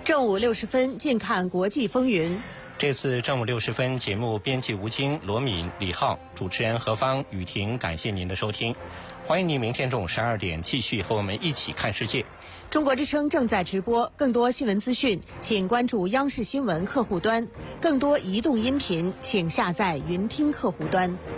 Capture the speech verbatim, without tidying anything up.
正午六时分，近看国际风云。 这次正午六时分节目，编辑吴京、罗敏、李浩，主持人何芳、雨婷，感谢您的收听。欢迎您明天中午十二点继续和我们一起看世界。 中国之声正在直播，更多新闻资讯，请关注央视新闻客户端；更多移动音频，请下载云听客户端。